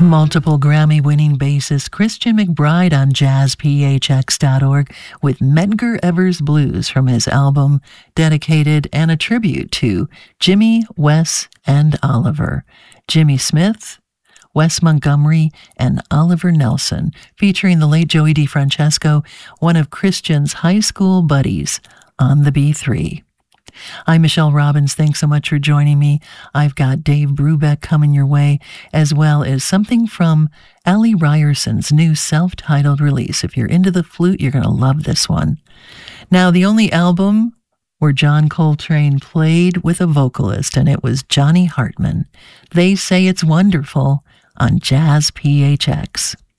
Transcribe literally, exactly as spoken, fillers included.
Multiple Grammy-winning bassist Christian McBride on jazz p h x dot org with Medgar Evers Blues from his album dedicated and a tribute to Jimmy, Wes, and Oliver. Jimmy Smith, Wes Montgomery, and Oliver Nelson, featuring the late Joey DeFrancesco, one of Christian's high school buddies, on the B three. I'm Michelle Robbins. Thanks so much for joining me. I've got Dave Brubeck coming your way, as well as something from Allie Ryerson's new self-titled release. If you're into the flute, you're going to love this one. Now, the only album where John Coltrane played with a vocalist, and it was Johnny Hartman. They Say It's Wonderful on Jazz P H X.